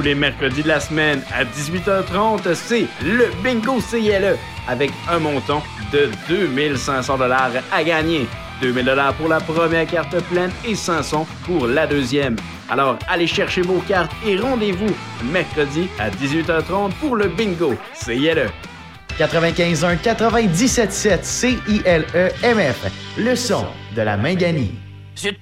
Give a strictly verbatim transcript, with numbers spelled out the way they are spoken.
Tous les mercredis de la semaine à dix-huit heures trente, c'est le Bingo C L E avec un montant de deux mille cinq cents dollars à gagner. deux mille dollars pour la première carte pleine et cinq cents pour la deuxième. Alors, allez chercher vos cartes et rendez-vous mercredi à dix-huit heures trente pour le Bingo C I L E. quatre-vingt-quinze un quatre-vingt-dix-sept sept C I L E M F, le son de la Minganie.